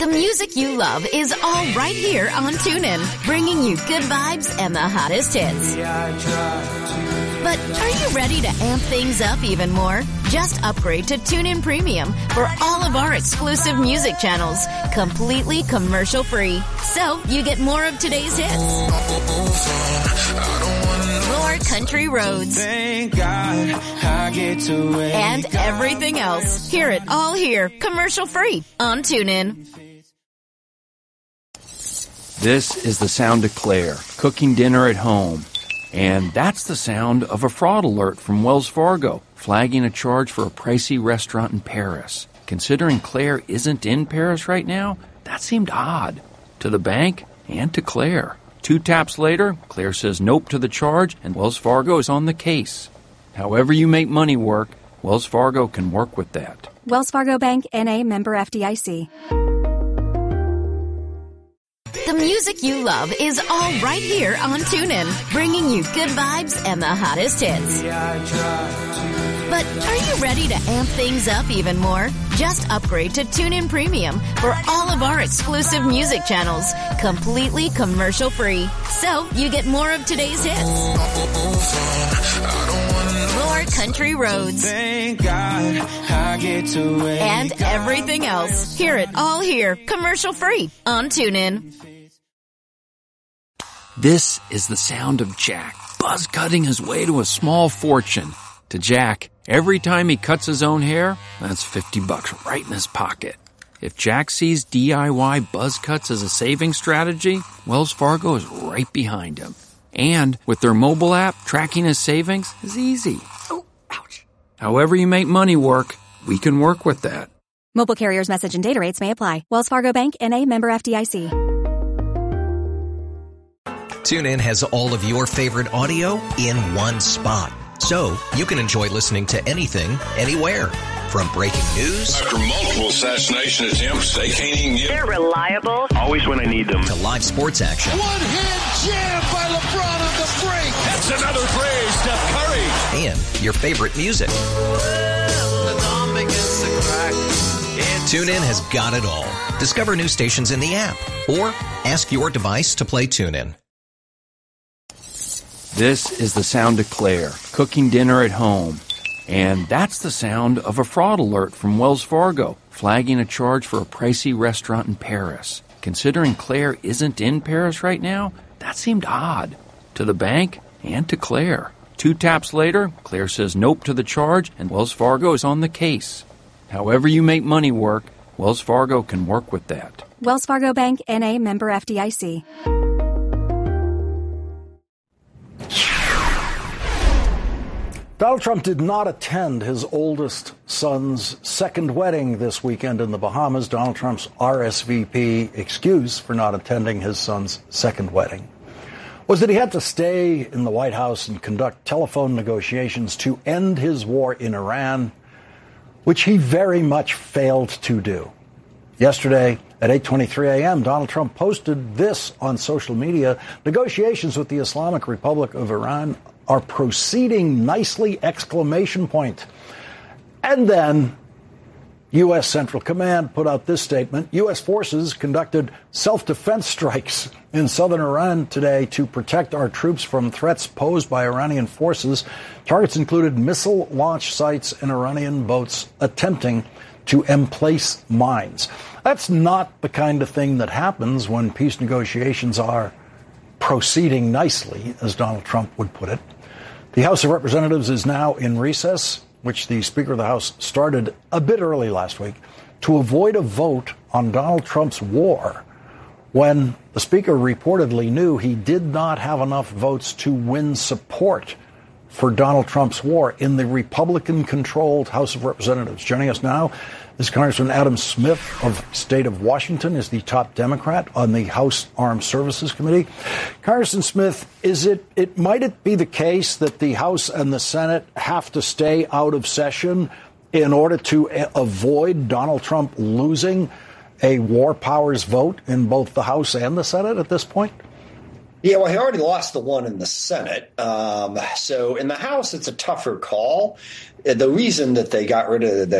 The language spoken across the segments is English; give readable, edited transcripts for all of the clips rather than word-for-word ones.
The music you love is all right here on TuneIn, bringing you good vibes and the hottest hits. But are you ready to amp things up even more? Just upgrade to TuneIn Premium for all of our exclusive music channels, completely commercial-free. So you get more of today's hits, more country roads, Thank God I get to and everything else. Hear it all here, commercial-free on TuneIn. This is the sound of Claire, cooking dinner at home. And that's the sound of a fraud alert from Wells Fargo, flagging a charge for a pricey restaurant in Paris. Considering Claire isn't in Paris right now, that seemed odd. To the bank and to Claire. 2 taps later, Claire says nope to the charge, and Wells Fargo is on the case. However you make money work, Wells Fargo can work with that. Wells Fargo Bank, N.A., member FDIC. The music you love is all right here on TuneIn, bringing you good vibes and the hottest hits. But are you ready to amp things up even more? Just upgrade to TuneIn Premium for all of our exclusive music channels, completely commercial-free. So you get more of today's hits, more country roads, Thank God I get to and everything else. Hear it all here, commercial-free on TuneIn. This is the sound of Jack, buzz cutting his way to a small fortune. To Jack, every time he cuts his own hair, that's $50 right in his pocket. If Jack sees DIY buzz cuts as a saving strategy, Wells Fargo is right behind him. And with their mobile app, tracking his savings is easy. Oh, ouch. However you make money work, we can work with that. Mobile carriers' message and data rates may apply. Wells Fargo Bank, N.A., member FDIC. TuneIn has all of your favorite audio in one spot. So you can enjoy listening to anything, anywhere. From breaking news. After multiple assassination attempts, they can't even get... They're reliable. Always when I need them. To live sports action. One-hand jam by LeBron on the break. That's another play, Steph Curry. And your favorite music. TuneIn has got it all. Discover new stations in the app. Or ask your device to play TuneIn. This is the sound of Claire, cooking dinner at home. And that's the sound of a fraud alert from Wells Fargo, flagging a charge for a pricey restaurant in Paris. Considering Claire isn't in Paris right now, that seemed odd. To the bank and to Claire. 2 taps later, Claire says nope to the charge, and Wells Fargo is on the case. However you make money work, Wells Fargo can work with that. Wells Fargo Bank, N.A., member FDIC. Donald Trump did not attend his oldest son's second wedding this weekend in the Bahamas. Donald Trump's RSVP excuse for not attending his son's second wedding was that he had to stay in the White House and conduct telephone negotiations to end his war in Iran, which he very much failed to do. Yesterday at 8:23 a.m., Donald Trump posted this on social media: negotiations with the Islamic Republic of Iran are proceeding nicely, exclamation point. And then U.S. Central Command put out this statement: U.S. forces conducted self-defense strikes in southern Iran today to protect our troops from threats posed by Iranian forces. Targets included missile launch sites and Iranian boats attempting to emplace mines. That's not the kind of thing that happens when peace negotiations are proceeding nicely, as Donald Trump would put it. The House of Representatives is now in recess, which the Speaker of the House started a bit early last week, to avoid a vote on Donald Trump's war when the Speaker reportedly knew he did not have enough votes to win support for Donald Trump's war in the Republican-controlled House of Representatives. Joining us now is Congressman Adam Smith of the state of Washington, is the top Democrat on the House Armed Services Committee. Congressman Smith, might it be the case that the House and the Senate have to stay out of session in order to avoid Donald Trump losing a war powers vote in both the House and the Senate at this point? Yeah, well, he already lost the one in the Senate. So in the House, it's a tougher call. The reason that they got rid of, they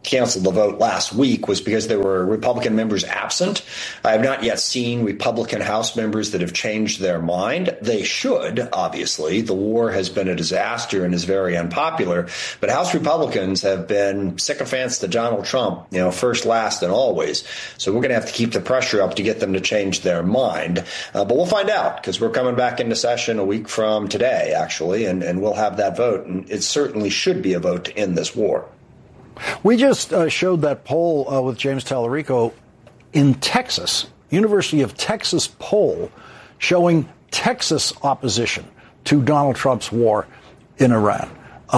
canceled the vote last week was because there were Republican members absent. I have not yet seen Republican House members that have changed their mind. They should, obviously. The war has been a disaster and is very unpopular. But House Republicans have been sycophants to Donald Trump, first, last, and always. So we're going to have to keep the pressure up to get them to change their mind. But we'll find out, because we're coming back into session a week from today, actually, and we'll have that vote. And it certainly should be a vote to end this war. We just showed that poll with James Tallarico in Texas, University of Texas poll showing Texas opposition to Donald Trump's war in Iran.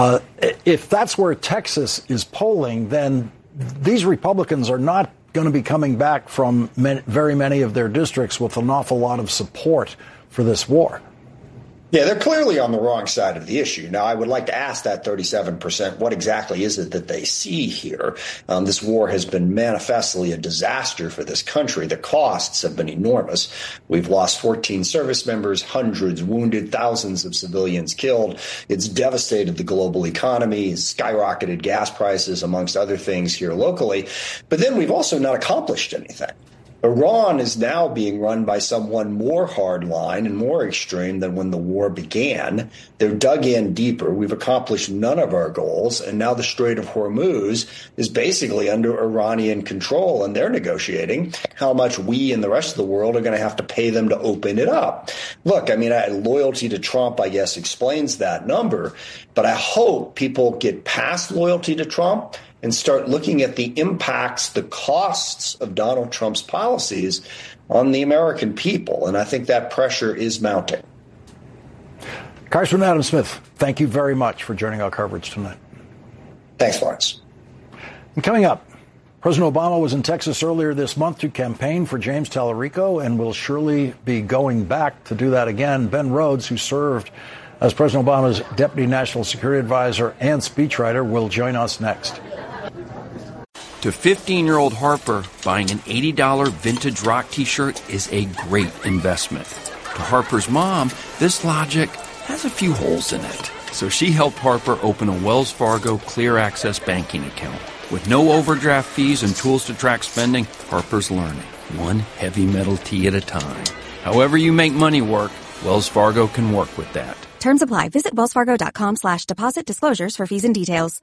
If that's where Texas is polling, then these Republicans are not going to be coming back from very many of their districts with an awful lot of support for this war. Yeah, they're clearly on the wrong side of the issue. Now, I would like to ask that 37%, what exactly is it that they see here? This war has been manifestly a disaster for this country. The costs have been enormous. We've lost 14 service members, hundreds wounded, thousands of civilians killed. It's devastated the global economy, skyrocketed gas prices, amongst other things here locally. But then we've also not accomplished anything. Iran is now being run by someone more hardline and more extreme than when the war began. They're dug in deeper. We've accomplished none of our goals. And now the Strait of Hormuz is basically under Iranian control, and they're negotiating how much we and the rest of the world are going to have to pay them to open it up. Look, loyalty to Trump, I guess, explains that number. But I hope people get past loyalty to Trump and start looking at the impacts, the costs of Donald Trump's policies on the American people. And I think that pressure is mounting. Congressman Adam Smith, thank you very much for joining our coverage tonight. Thanks, Lawrence. And coming up, President Obama was in Texas earlier this month to campaign for James Tallarico and will surely be going back to do that again. Ben Rhodes, who served as President Obama's Deputy National Security Advisor and speechwriter, will join us next. To 15-year-old Harper, buying an $80 vintage rock T-shirt is a great investment. To Harper's mom, this logic has a few holes in it. So she helped Harper open a Wells Fargo Clear Access banking account. With no overdraft fees and tools to track spending, Harper's learning, one heavy metal T at a time. However you make money work, Wells Fargo can work with that. Terms apply. Visit wellsfargo.com/deposit disclosures for fees and details.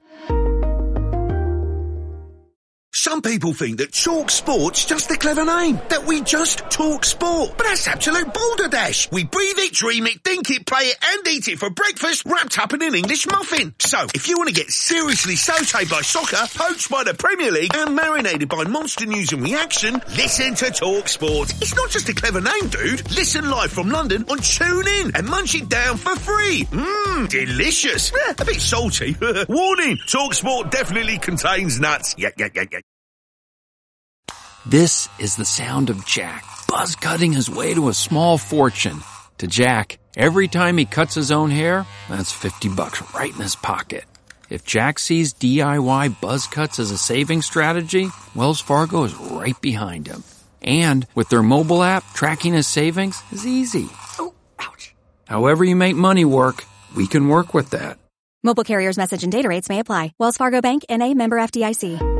Some people think that Talk Sport's just a clever name, that we just talk sport. But that's absolute balderdash. We breathe it, dream it, think it, play it, and eat it for breakfast, wrapped up in an English muffin. So, if you want to get seriously sautéed by soccer, poached by the Premier League, and marinated by monster news and reaction, listen to Talk Sport. It's not just a clever name, dude. Listen live from London on TuneIn and munch it down for free. Delicious. A bit salty. Warning, Talk Sport definitely contains nuts. Yeah. This is the sound of Jack, buzz cutting his way to a small fortune. To Jack, every time he cuts his own hair, that's $50 right in his pocket. If Jack sees DIY buzz cuts as a saving strategy, Wells Fargo is right behind him. And with their mobile app, tracking his savings is easy. Oh, ouch. However you make money work, we can work with that. Mobile carriers' message and data rates may apply. Wells Fargo Bank, N.A., member FDIC.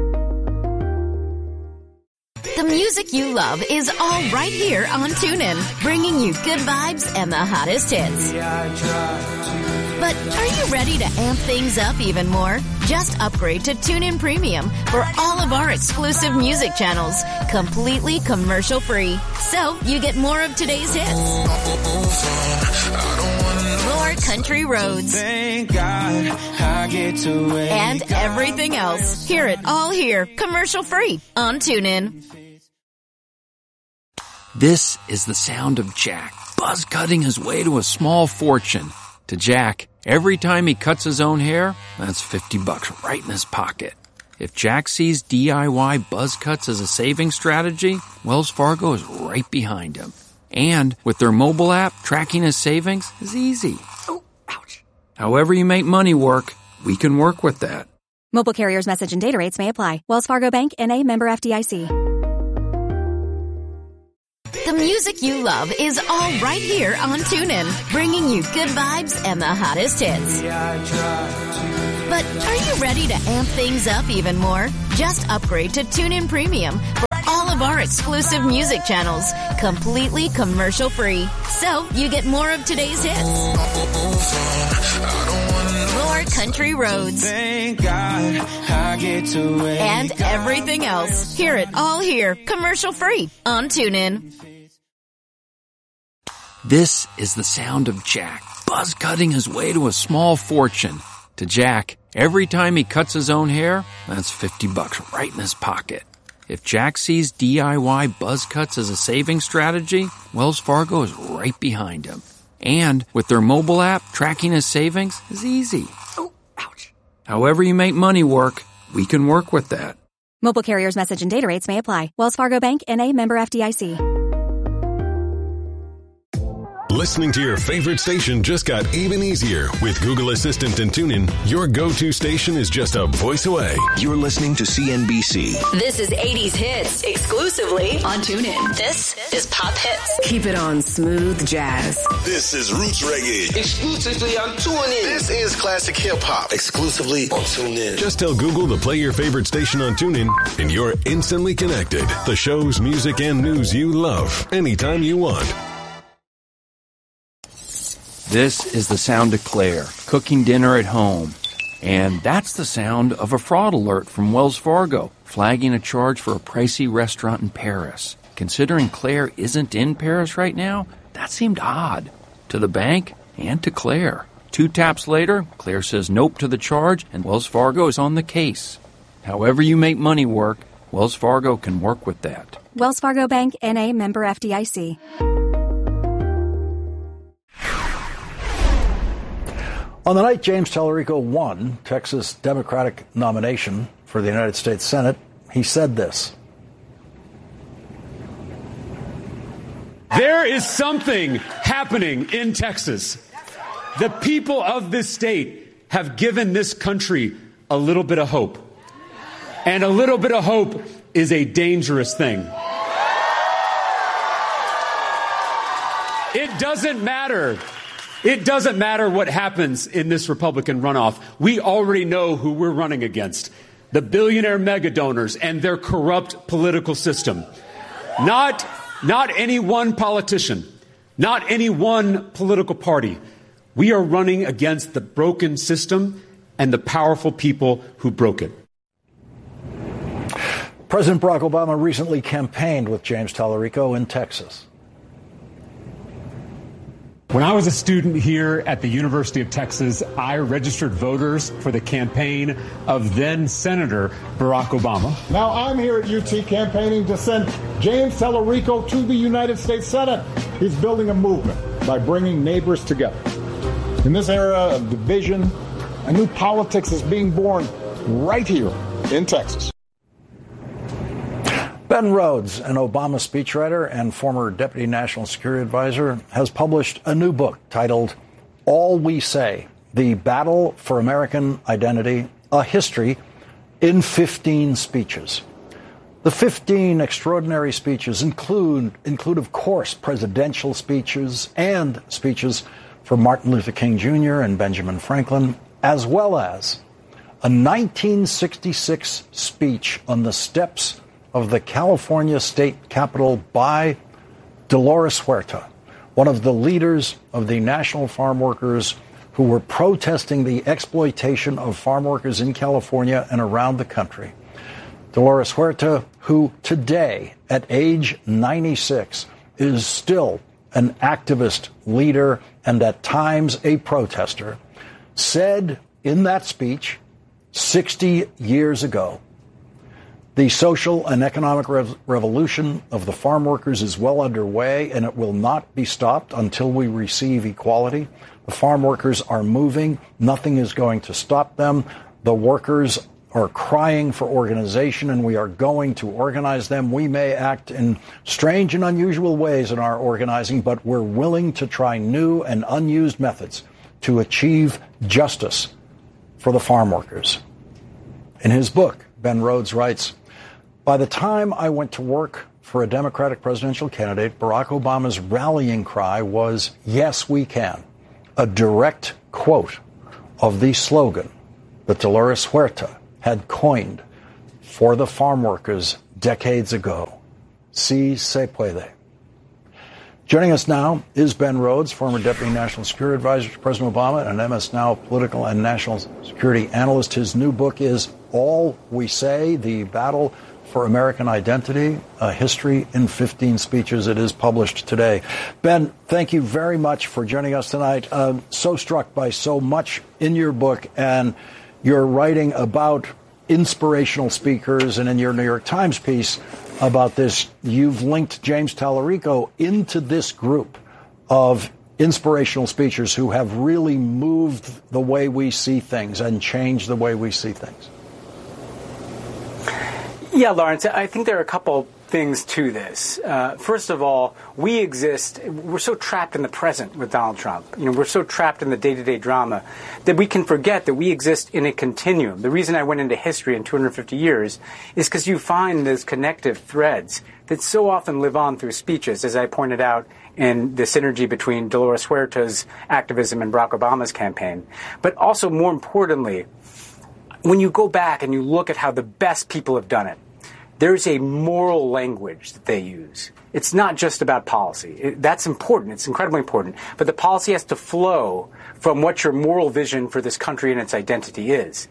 The music you love is all right here on TuneIn, bringing you good vibes and the hottest hits. But are you ready to amp things up even more? Just upgrade to TuneIn Premium for all of our exclusive music channels, completely commercial-free. So you get more of today's hits, more country roads, Thank God I get to wake and everything else. Hear it all here, commercial-free on TuneIn. This is the sound of Jack, buzz cutting his way to a small fortune. To Jack, every time he cuts his own hair, that's $50 right in his pocket. If Jack sees DIY buzz cuts as a saving strategy, Wells Fargo is right behind him. And with their mobile app, tracking his savings is easy. Oh, ouch. However you make money work, we can work with that. Mobile carriers' message and data rates may apply. Wells Fargo Bank, N.A., member FDIC. The music you love is all right here on TuneIn, bringing you good vibes and the hottest hits. But are you ready to amp things up even more? Just upgrade to TuneIn Premium for all of our exclusive music channels, completely commercial-free. So you get more of today's hits, more country roads, Thank God I get to wake and everything else. Hear it all here, commercial-free on TuneIn. This is the sound of Jack buzz cutting his way to a small fortune. To Jack, every time he cuts his own hair, that's $50 right in his pocket. If Jack sees DIY buzz cuts as a saving strategy, Wells Fargo is right behind him. And with their mobile app, tracking his savings is easy. Oh, ouch. However you make money work, we can work with that. Mobile carriers' message and data rates may apply. Wells Fargo Bank, N.A., member FDIC. Listening to your favorite station just got even easier. With Google Assistant and TuneIn, your go-to station is just a voice away. You're listening to CNBC. This is 80s Hits, exclusively on TuneIn. This is Pop Hits. Keep it on Smooth Jazz. This is Roots Reggae, exclusively on TuneIn. This is Classic Hip Hop, exclusively on TuneIn. Just tell Google to play your favorite station on TuneIn, and you're instantly connected. The shows, music, and news you love, anytime you want. This is the sound of Claire, cooking dinner at home. And that's the sound of a fraud alert from Wells Fargo, flagging a charge for a pricey restaurant in Paris. Considering Claire isn't in Paris right now, that seemed odd. To the bank and to Claire. 2 taps later, Claire says nope to the charge, and Wells Fargo is on the case. However you make money work, Wells Fargo can work with that. Wells Fargo Bank, N.A., member FDIC. On the night James Tallarico won Texas Democratic nomination for the United States Senate, he said this. There is something happening in Texas. The people of this state have given this country a little bit of hope. And a little bit of hope is a dangerous thing. It doesn't matter. It doesn't matter what happens in this Republican runoff. We already know who we're running against. The billionaire mega donors and their corrupt political system. Not any one politician. Not any one political party. We are running against the broken system and the powerful people who broke it. President Barack Obama recently campaigned with James Tallarico in Texas. When I was a student here at the University of Texas, I registered voters for the campaign of then Senator Barack Obama. Now I'm here at UT campaigning to send James Tallarico to the United States Senate. He's building a movement by bringing neighbors together. In this era of division, a new politics is being born right here in Texas. Ben Rhodes, an Obama speechwriter and former Deputy National Security Advisor, has published a new book titled All We Say, The Battle for American Identity, A History in 15 Speeches. The 15 extraordinary speeches include, of course, presidential speeches and speeches from Martin Luther King Jr. and Benjamin Franklin, as well as a 1966 speech on the steps of the California State Capitol by Dolores Huerta, one of the leaders of the National Farm Workers who were protesting the exploitation of farm workers in California and around the country. Dolores Huerta, who today, at age 96, is still an activist leader and at times a protester, said in that speech 60 years ago, the social and economic revolution of the farm workers is well underway, and it will not be stopped until we receive equality. The farm workers are moving. Nothing is going to stop them. The workers are crying for organization, and we are going to organize them. We may act in strange and unusual ways in our organizing, but we're willing to try new and unused methods to achieve justice for the farm workers. In his book, Ben Rhodes writes, by the time I went to work for a Democratic presidential candidate, Barack Obama's rallying cry was, yes, we can, a direct quote of the slogan that Dolores Huerta had coined for the farm workers decades ago. Si se puede. Joining us now is Ben Rhodes, former Deputy National Security Advisor to President Obama and MS Now political and national security analyst. His new book is All We Say, The Battle for American Identity, A History in 15 Speeches. It is published today. Ben, thank you very much for joining us tonight. So struck by so much in your book and your writing about inspirational speakers, and in your New York Times piece about this, you've linked James Talarico into this group of inspirational speakers who have really moved the way we see things and changed the way we see things. Yeah, Lawrence, I think there are a couple things to this. First of all, we're so trapped in the present with Donald Trump. We're so trapped in the day-to-day drama that we can forget that we exist in a continuum. The reason I went into history in 250 years is because you find those connective threads that so often live on through speeches, as I pointed out in the synergy between Dolores Huerta's activism and Barack Obama's campaign. But also, more importantly, when you go back and you look at how the best people have done it, there's a moral language that they use. It's not just about policy. That's important. It's incredibly important. But the policy has to flow from what your moral vision for this country and its identity is.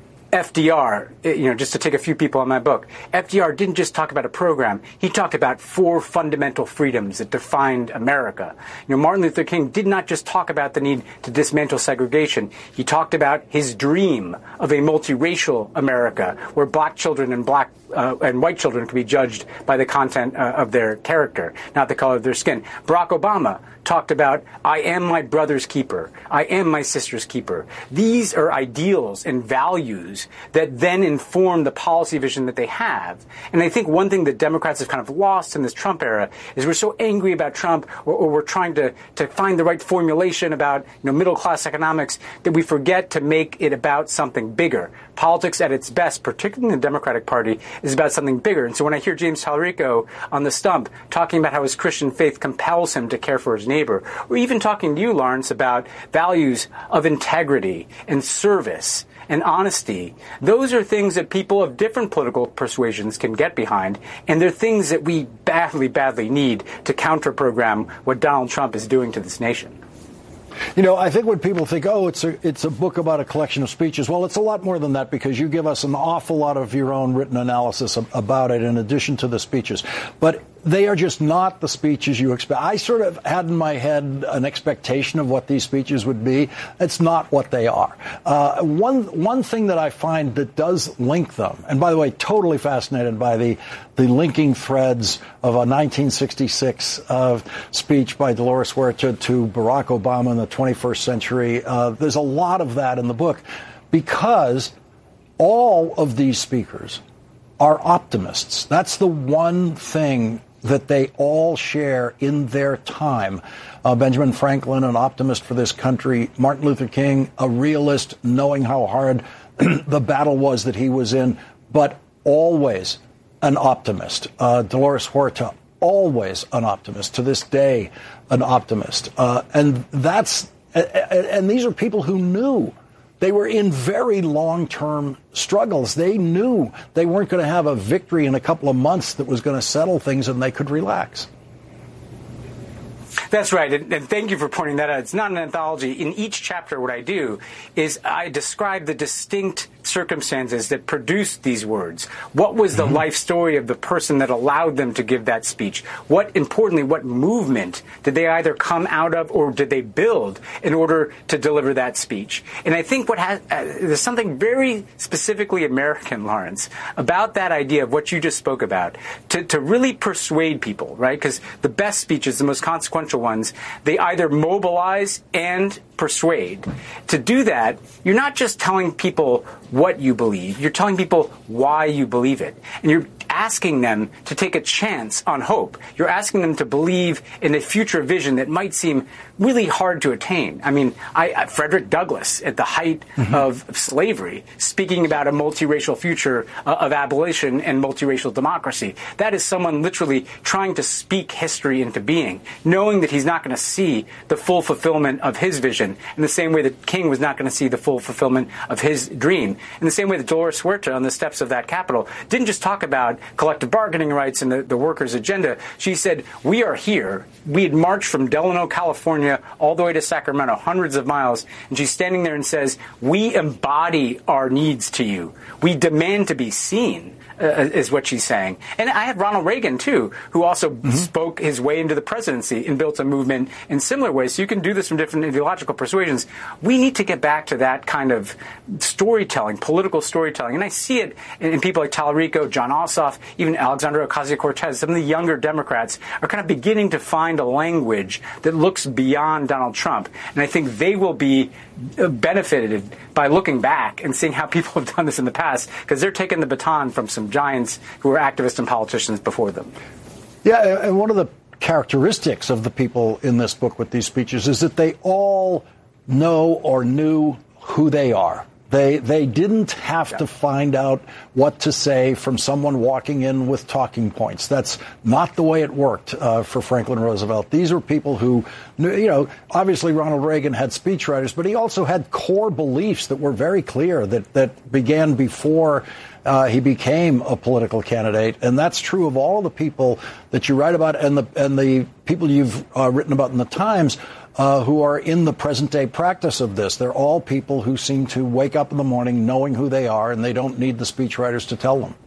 FDR, just to take a few people on my book, FDR didn't just talk about a program. He talked about 4 fundamental freedoms that defined America. Martin Luther King did not just talk about the need to dismantle segregation. He talked about his dream of a multiracial America where black children and white children could be judged by the content of their character, not the color of their skin. Barack Obama talked about, I am my brother's keeper. I am my sister's keeper. These are ideals and values that then inform the policy vision that they have. And I think one thing that Democrats have kind of lost in this Trump era is we're so angry about Trump, or we're trying to find the right formulation about middle-class economics, that we forget to make it about something bigger. Politics at its best, particularly in the Democratic Party, is about something bigger. And so when I hear James Talarico on the stump talking about how his Christian faith compels him to care for his neighbor, or even talking to you, Lawrence, about values of integrity and service and honesty, those are things that people of different political persuasions can get behind, and they're things that we badly, badly need to counter-program what Donald Trump is doing to this nation. I think when people think, it's a book about a collection of speeches, well, it's a lot more than that, because you give us an awful lot of your own written analysis about it in addition to the speeches. But they are just not the speeches you expect. I sort of had in my head an expectation of what these speeches would be. It's not what they are. One thing that I find that does link them, and by the way, totally fascinated by the linking threads of a 1966 speech by Dolores Huerta to Barack Obama in the 21st century. There's a lot of that in the book, because all of these speakers are optimists. That's the one thing that they all share in their time. Benjamin Franklin, an optimist for this country. Martin Luther King, a realist, knowing how hard the battle was that he was in, but always an optimist. Dolores Huerta, always an optimist. To this day, an optimist. And these are people who knew they were in very long-term struggles. They knew they weren't going to have a victory in a couple of months that was going to settle things and they could relax. That's right, and thank you for pointing that out. It's not an anthology. In each chapter, what I do is I describe the distinct circumstances that produced these words. What was the life story of the person that allowed them to give that speech? Importantly, what movement did they either come out of or did they build in order to deliver that speech? And I think there's something very specifically American, Lawrence, about that idea of what you just spoke about, to really persuade people, right? Because the best speeches, the most consequential ones, they either mobilize and persuade. To do that, you're not just telling people what you believe, you're telling people why you believe it. And asking them to take a chance on hope. You're asking them to believe in a future vision that might seem really hard to attain. I mean, Frederick Douglass, at the height of slavery, speaking about a multiracial future of abolition and multiracial democracy. That is someone literally trying to speak history into being, knowing that he's not going to see the full fulfillment of his vision in the same way that King was not going to see the full fulfillment of his dream. In the same way that Dolores Huerta on the steps of that Capitol didn't just talk about collective bargaining rights and the workers' agenda. She said, we are here. We had marched from Delano, California, all the way to Sacramento, hundreds of miles, and she's standing there and says, we embody our needs to you. We demand to be seen. Is what she's saying. And I had Ronald Reagan, too, who also spoke his way into the presidency and built a movement in similar ways. So you can do this from different ideological persuasions. We need to get back to that kind of storytelling, political storytelling. And I see it in people like Tallarico, John Ossoff, even Alexandria Ocasio-Cortez. Some of the younger Democrats are kind of beginning to find a language that looks beyond Donald Trump. And I think they will be benefited by looking back and seeing how people have done this in the past, because they're taking the baton from some giants who were activists and politicians before them. Yeah, and one of the characteristics of the people in this book with these speeches is that they all know or knew who they are. They didn't have to find out what to say from someone walking in with talking points. That's not the way it worked for Franklin Roosevelt. These are people who knew, obviously Ronald Reagan had speechwriters, but he also had core beliefs that were very clear that began before he became a political candidate. And that's true of all the people that you write about and the people you've written about in the Times who are in the present day practice of this. They're all people who seem to wake up in the morning knowing who they are, and they don't need the speechwriters to tell them.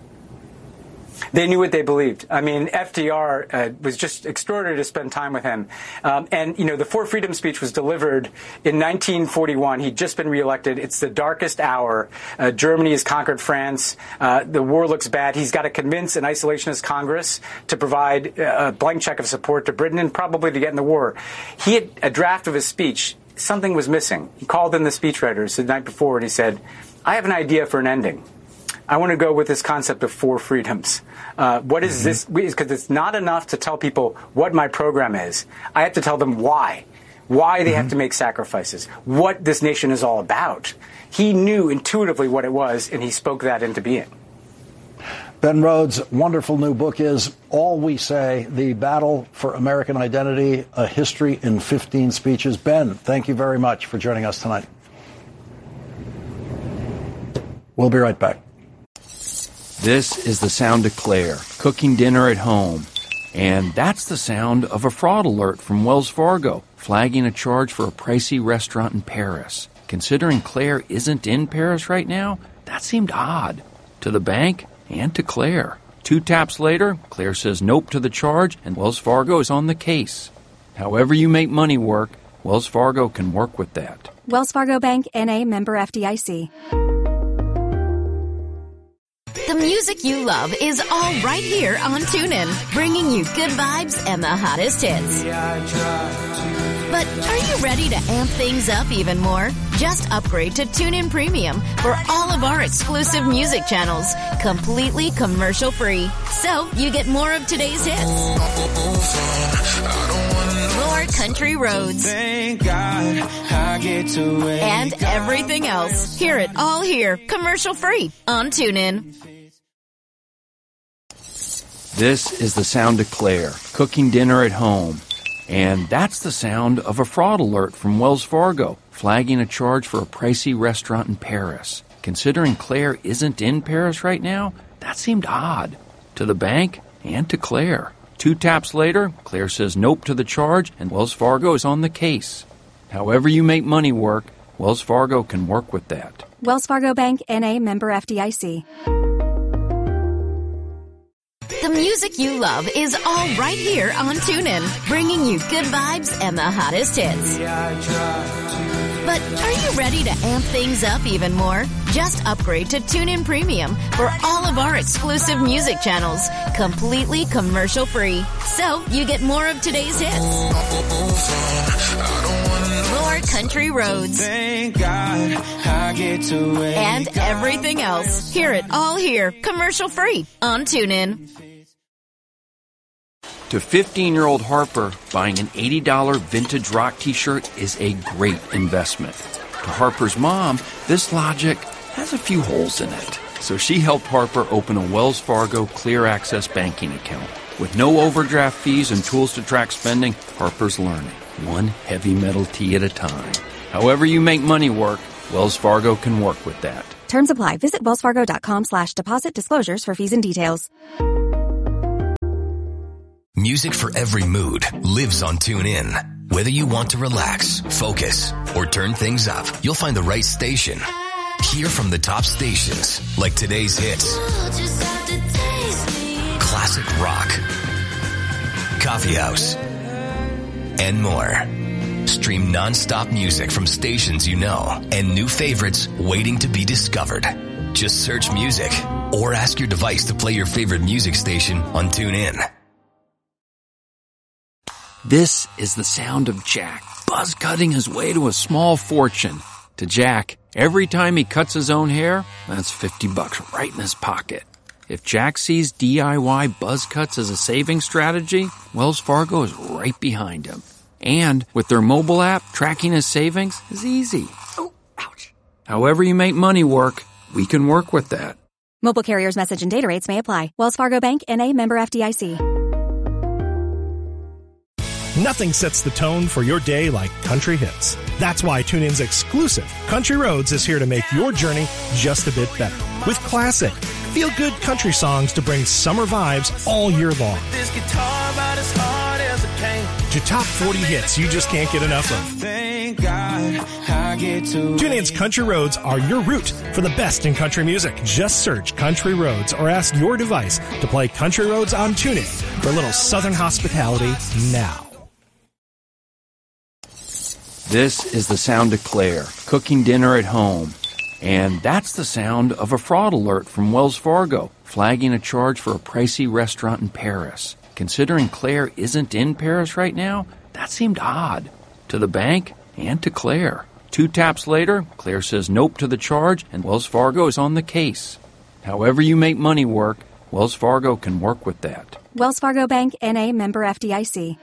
They knew what they believed. I mean, FDR was just extraordinary to spend time with him. And the Four Freedoms speech was delivered in 1941. He'd just been reelected. It's the darkest hour. Germany has conquered France. The war looks bad. He's got to convince an isolationist Congress to provide a blank check of support to Britain and probably to get in the war. He had a draft of his speech. Something was missing. He called in the speechwriters the night before and he said, I have an idea for an ending. I want to go with this concept of four freedoms. What is this? Because it's not enough to tell people what my program is. I have to tell them why they have to make sacrifices, what this nation is all about. He knew intuitively what it was, and he spoke that into being. Ben Rhodes' wonderful new book is All We Say, The Battle for American Identity, A History in 15 Speeches. Ben, thank you very much for joining us tonight. We'll be right back. This is the sound of Claire, cooking dinner at home. And that's the sound of a fraud alert from Wells Fargo, flagging a charge for a pricey restaurant in Paris. Considering Claire isn't in Paris right now, that seemed odd. To the bank and to Claire. 2 taps later, Claire says nope to the charge, and Wells Fargo is on the case. However you make money work, Wells Fargo can work with that. Wells Fargo Bank, N.A., member FDIC. The music you love is all right here on TuneIn, bringing you good vibes and the hottest hits. But are you ready to amp things up even more? Just upgrade to TuneIn Premium for all of our exclusive music channels, completely commercial-free. So you get more of today's hits, more country roads, Thank God I get to wake and everything else. Hear it all here, commercial-free on TuneIn. This is the sound of Claire, cooking dinner at home. And that's the sound of a fraud alert from Wells Fargo, flagging a charge for a pricey restaurant in Paris. Considering Claire isn't in Paris right now, that seemed odd. To the bank and to Claire. 2 taps later, Claire says nope to the charge, and Wells Fargo is on the case. However you make money work, Wells Fargo can work with that. Wells Fargo Bank, N.A., member FDIC. The music you love is all right here on TuneIn, bringing you good vibes and the hottest hits. But are you ready to amp things up even more? Just upgrade to TuneIn Premium for all of our exclusive music channels, completely commercial-free. So you get more of today's hits, more more country roads. Thank God I get to wake And everything else. Hear it all here, commercial-free on TuneIn. To 15-year-old Harper, buying an $80 vintage rock t-shirt is a great investment. To Harper's mom, this logic has a few holes in it. So she helped Harper open a Wells Fargo Clear Access banking account. With no overdraft fees and tools to track spending, Harper's learning, one heavy metal tea at a time. However you make money work, Wells Fargo can work with that. Terms apply. Visit wellsfargo.com/deposit disclosures for fees and details. Music for every mood lives on TuneIn. Whether you want to relax, focus, or turn things up, you'll find the right station. Hear from the top stations like today's hits, classic rock, coffee house, and more. Stream non-stop music from stations you know and new favorites waiting to be discovered. Just search music or ask your device to play your favorite music station on TuneIn. This is the sound of Jack, buzz cutting his way to a small fortune. To Jack, every time he cuts his own hair, that's $50 right in his pocket. If Jack sees DIY buzz cuts as a saving strategy, Wells Fargo is right behind him. And with their mobile app, tracking his savings is easy. Oh, ouch. However you make money work, we can work with that. Mobile carriers' message and data rates may apply. Wells Fargo Bank, N.A., member FDIC. Nothing sets the tone for your day like country hits. That's why TuneIn's exclusive Country Roads is here to make your journey just a bit better. With classic, feel-good country songs to bring summer vibes all year long. this guitar about as hard as it can. To top 40 hits you just can't get enough of. Thank God I get to TuneIn's Country Roads are your route for the best in country music. Just search Country Roads or ask your device to play Country Roads on TuneIn for a little Southern hospitality now. This is the sound of Claire, cooking dinner at home. And that's the sound of a fraud alert from Wells Fargo, flagging a charge for a pricey restaurant in Paris. Considering Claire isn't in Paris right now, that seemed odd. To the bank and to Claire. 2 taps later, Claire says nope to the charge, and Wells Fargo is on the case. However you make money work, Wells Fargo can work with that. Wells Fargo Bank, N.A., member FDIC.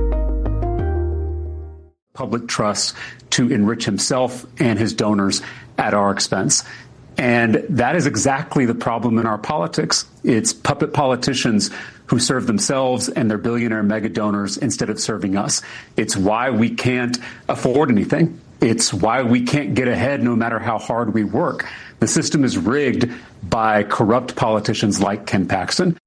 Public trust to enrich himself and his donors at our expense. And that is exactly the problem in our politics. It's puppet politicians who serve themselves and their billionaire mega donors instead of serving us. It's why we can't afford anything. It's why we can't get ahead no matter how hard we work. The system is rigged by corrupt politicians like Ken Paxton.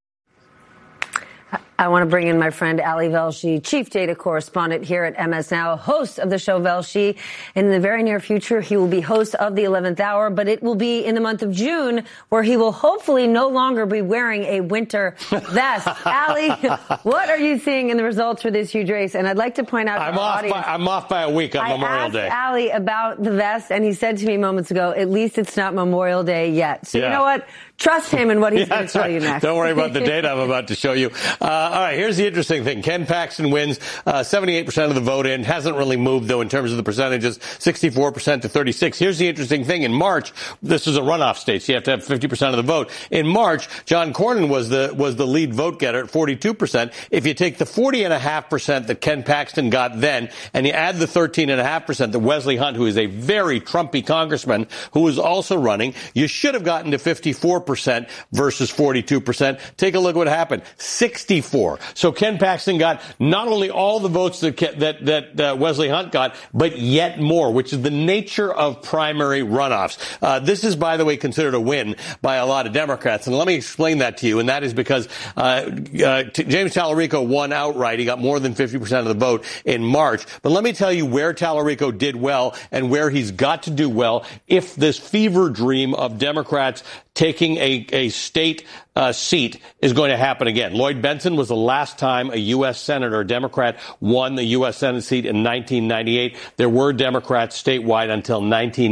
I want to bring in my friend Ali Velshi, chief data correspondent here at MS Now, host of the show Velshi. In the very near future, he will be host of the 11th Hour, but it will be in the month of June where he will hopefully no longer be wearing a winter vest. Ali, what are you seeing in the results for this huge race? And I'd like to point out to our audience, I'm off by a week on Memorial Day. I asked Ali about the vest, and he said to me moments ago, at least it's not Memorial Day yet. So you know what? Trust him in what he's going to tell you next. Don't worry about the data I'm about to show you. All right, here's the interesting thing. Ken Paxton wins 78% of the vote in. Hasn't really moved, though, in terms of the percentages, 64% to 36%. Here's the interesting thing. In March, this is a runoff state, so you have to have 50% of the vote. In March, John Cornyn was the lead vote getter at 42%. If you take the 40.5% that Ken Paxton got then, and you add the 13.5% that Wesley Hunt, who is a very Trumpy congressman, who is also running, you should have gotten to 54% versus 42%. Take a look at what happened. 64. So Ken Paxton got not only all the votes that Wesley Hunt got, but yet more, which is the nature of primary runoffs. This is, by the way, considered a win by a lot of Democrats. And let me explain that to you. And that is because James Tallarico won outright. He got more than 50% of the vote in March. But let me tell you where Tallarico did well and where he's got to do well if this fever dream of Democrats taking a state seat is going to happen again. Lloyd Bentsen was the last time a U.S. Senator, a Democrat, won the U.S. Senate seat in 1998. There were Democrats statewide until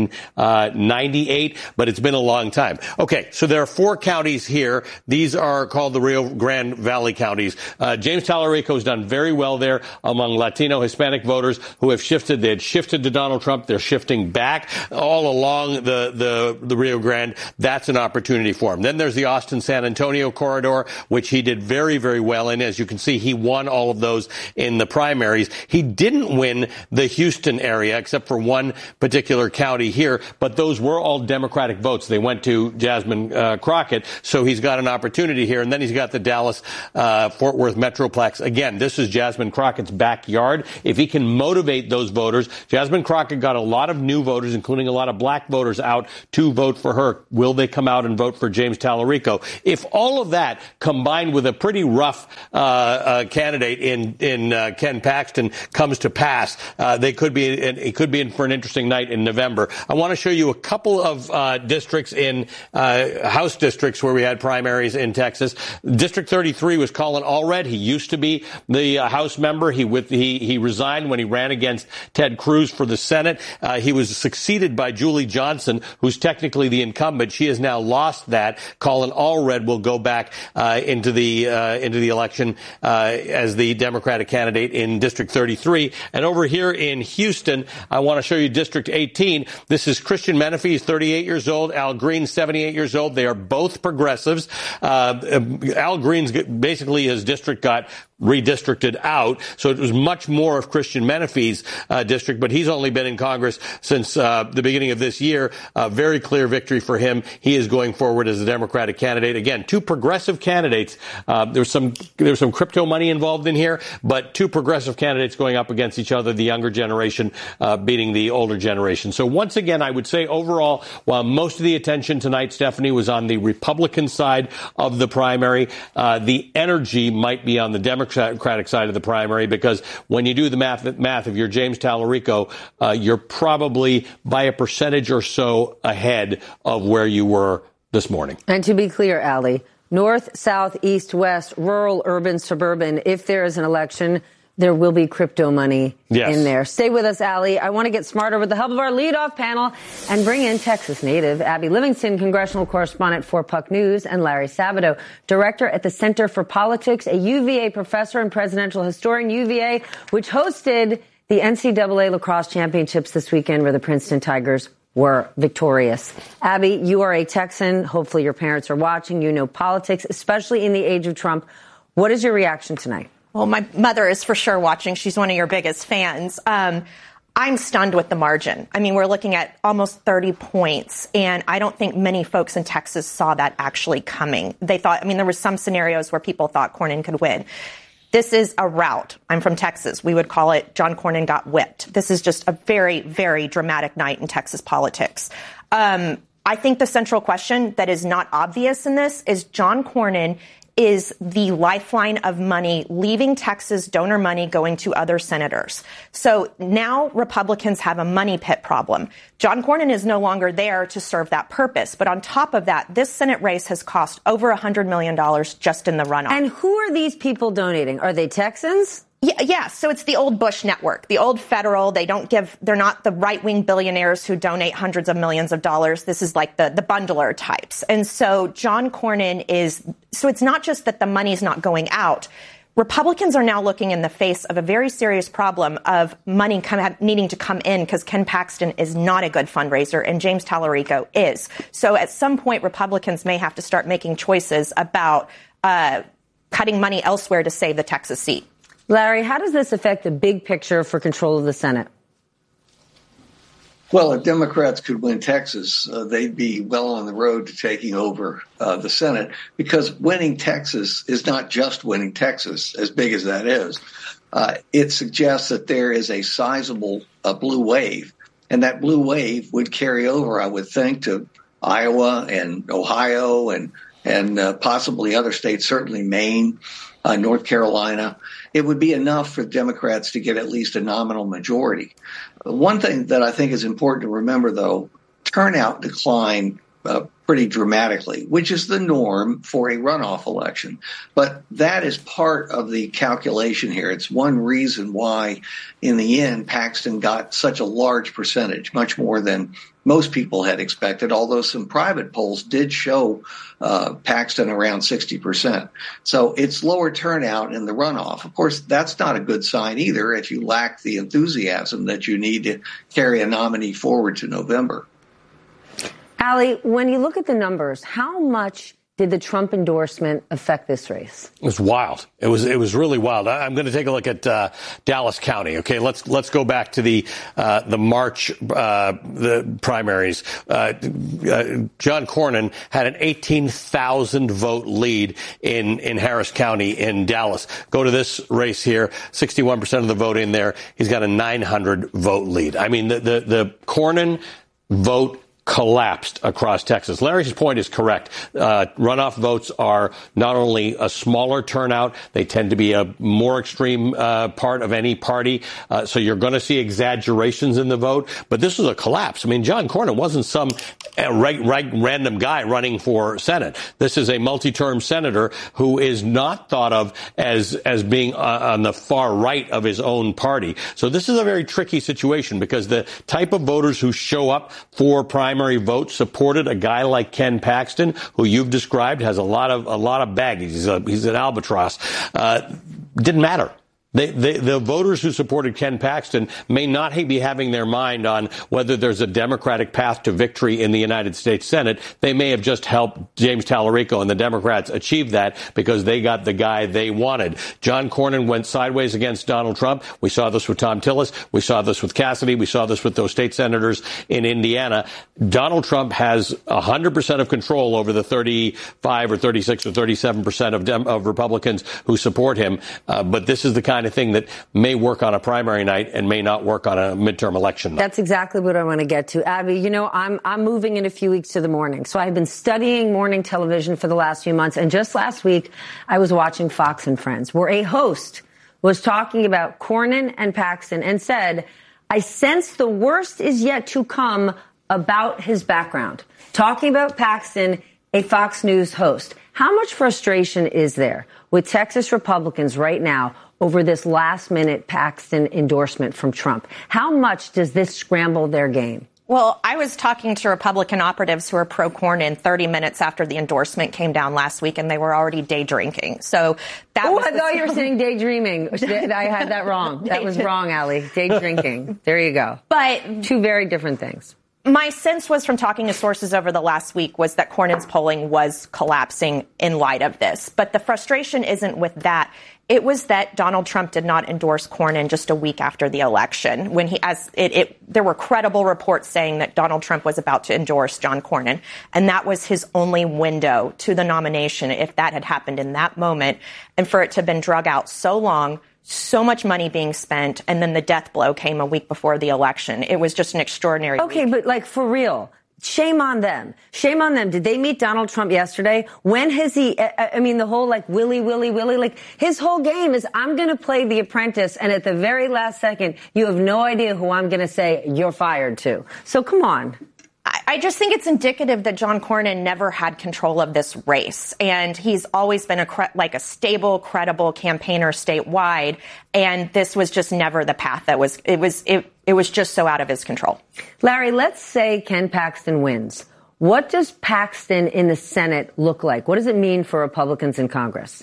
1998, but it's been a long time. Okay, so there are 4 counties here. These are called the Rio Grande Valley counties. James Tallarico has done very well there among Latino, Hispanic voters who have shifted. They had shifted to Donald Trump. They're shifting back all along the Rio Grande. That's an opportunity for him. Then there's the Austin-San Antonio corridor, which he did very, very well in. As you can see, he won all of those in the primaries. He didn't win the Houston area, except for one particular county here, but those were all Democratic votes. They went to Jasmine Crockett, so he's got an opportunity here. And then he's got the Dallas-Fort Worth Metroplex. Again, this is Jasmine Crockett's backyard. If he can motivate those voters, Jasmine Crockett got a lot of new voters, including a lot of black voters, out to vote for her. Will they come out and vote for James Tallarico? If all of that combined with a pretty rough candidate in Ken Paxton comes to pass, it could be in for an interesting night in November. I want to show you a couple of districts in House districts where we had primaries in Texas. District 33 was Colin Allred. He used to be the House member. He resigned when he ran against Ted Cruz for the Senate. He was succeeded by Julie Johnson, who's technically the incumbent. She has now lost that. Colin Allred will go back into the election as the Democratic candidate in District 33. And over here in Houston, I want to show you District 18. This is Christian Menefee. He's 38 years old. Al Green, 78 years old. They are both progressives. Al Green's basically his district got redistricted out, so it was much more of Christian Menefee's district, but he's only been in Congress since the beginning of this year. Very clear victory for him. He is going forward as a Democratic candidate. Again, 2 progressive candidates. There's some crypto money involved in here, but 2 progressive candidates going up against each other, the younger generation beating the older generation. So once again, I would say overall, while most of the attention tonight, Stephanie, was on the Republican side of the primary, the energy might be on the Democratic side of the primary, because when you do the math, if you're James Tallarico, you're probably by a percentage or so ahead of where you were this morning. And to be clear, Allie, north, south, east, west, rural, urban, suburban, if there is an election, there will be crypto money in there. Stay with us, Allie. I want to get smarter with the help of our leadoff panel and bring in Texas native Abby Livingston, congressional correspondent for Puck News, and Larry Sabato, director at the Center for Politics, a UVA professor and presidential historian. UVA, which hosted the NCAA lacrosse championships this weekend, where the Princeton Tigers were victorious. Abby, you are a Texan. Hopefully your parents are watching. You know politics, especially in the age of Trump. What is your reaction tonight? Well, my mother is for sure watching. She's one of your biggest fans. I'm stunned with the margin. I mean, we're looking at almost 30 points, and I don't think many folks in Texas saw that actually coming. They thought, there were some scenarios where people thought Cornyn could win. This is a rout. I'm from Texas. We would call it John Cornyn got whipped. This is just a very, very dramatic night in Texas politics. I think the central question that is not obvious in this is John Cornyn is the lifeline of money leaving Texas, donor money going to other senators. So now Republicans have a money pit problem. John Cornyn is no longer there to serve that purpose. But on top of that, this Senate race has cost over $100 million just in the runoff. And who are these people donating? Are they Texans? Yeah. So it's the old Bush network, the old federal. They're not the right-wing billionaires who donate hundreds of millions of dollars. This is like the bundler types. And so John Cornyn so it's not just that the money's not going out. Republicans are now looking in the face of a very serious problem of money needing to come in, because Ken Paxton is not a good fundraiser and James Tallarico is. So at some point, Republicans may have to start making choices about cutting money elsewhere to save the Texas seat. Larry, how does this affect the big picture for control of the Senate? Well, if Democrats could win Texas, they'd be well on the road to taking over the Senate, because winning Texas is not just winning Texas, as big as that is. It suggests that there is a sizable blue wave, and that blue wave would carry over, I would think, to Iowa and Ohio and possibly other states, certainly Maine, North Carolina. It would be enough for Democrats to get at least a nominal majority. One thing that I think is important to remember, though, turnout declined pretty dramatically, which is the norm for a runoff election. But that is part of the calculation here. It's one reason why, in the end, Paxton got such a large percentage, much more than most people had expected, although some private polls did show Paxton around 60%. So it's lower turnout in the runoff. Of course, that's not a good sign either if you lack the enthusiasm that you need to carry a nominee forward to November. Allie, when you look at the numbers, how much did the Trump endorsement affect this race? It was wild. It was really wild. I'm going to take a look at Dallas County. Okay, let's go back to the March the primaries. John Cornyn had an 18,000 vote lead in Harris County in Dallas. Go to this race here, 61% of the vote in there. He's got a 900 vote lead. I mean, the Cornyn vote collapsed across Texas. Larry's point is correct. Runoff votes are not only a smaller turnout, they tend to be a more extreme part of any party. So you're going to see exaggerations in the vote. But this was a collapse. I mean, John Cornyn wasn't some random guy running for Senate. This is a multi-term senator who is not thought of as being on the far right of his own party. So this is a very tricky situation because the type of voters who show up for primary vote supported a guy like Ken Paxton, who you've described has a lot of baggage. He's an albatross. Didn't matter. The voters who supported Ken Paxton may not be having their mind on whether there's a Democratic path to victory in the United States Senate. They may have just helped James Tallarico and the Democrats achieve that because they got the guy they wanted. John Cornyn went sideways against Donald Trump. We saw this with Tom Tillis. We saw this with Cassidy. We saw this with those state senators in Indiana. Donald Trump has 100% of control over the 35 or 36 or 37% of Republicans who support him. But this is the kind of thing that may work on a primary night and may not work on a midterm election night. That's exactly what I want to get to. Abby, you know, I'm moving in a few weeks to the morning. So I've been studying morning television for the last few months. And just last week, I was watching Fox and Friends, where a host was talking about Cornyn and Paxton and said, I sense the worst is yet to come about his background. Talking about Paxton, a Fox News host. How much frustration is there with Texas Republicans right now over this last-minute Paxton endorsement from Trump? How much does this scramble their game? Well, I was talking to Republican operatives who are pro-Cornyn 30 minutes after the endorsement came down last week, and they were already day drinking. So that was I thought you were saying daydreaming. I had that wrong. That was wrong, Allie. Day drinking. There you go. But two very different things. My sense was from talking to sources over the last week was that Cornyn's polling was collapsing in light of this. But the frustration isn't with that. It was that Donald Trump did not endorse Cornyn just a week after the election when there were credible reports saying that Donald Trump was about to endorse John Cornyn. And that was his only window to the nomination if that had happened in that moment. And for it to have been drug out so long, so much money being spent, and then the death blow came a week before the election. It was just an extraordinary week. But like for real, shame on them. Shame on them. Did they meet Donald Trump yesterday? When has he, I mean, the whole like Willie, like his whole game is I'm going to play The Apprentice, and at the very last second, you have no idea who I'm going to say you're fired to. So come on. I just think it's indicative that John Cornyn never had control of this race, and he's always been a stable, credible campaigner statewide, and this was just never the path that was. It was just so out of his control. Larry, let's say Ken Paxton wins. What does Paxton in the Senate look like? What does it mean for Republicans in Congress?